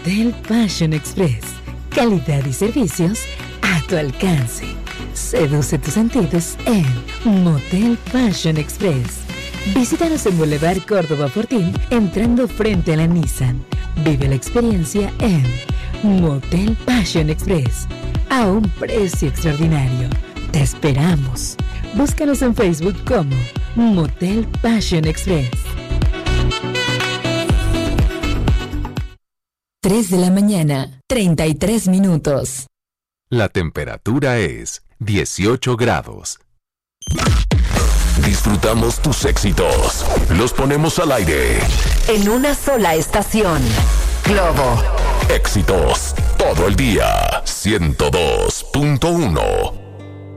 Motel Passion Express. Calidad y servicios a tu alcance. Seduce tus sentidos en Motel Passion Express. Visítanos en Boulevard Córdoba Fortín, entrando frente a la Nissan. Vive la experiencia en Motel Passion Express, a un precio extraordinario. Te esperamos. Búscanos en Facebook como Motel Passion Express. 3 de la mañana, 33 minutos. La temperatura es 18 grados. Disfrutamos tus éxitos. Los ponemos al aire. En una sola estación. Globo. Éxitos todo el día. 102.1.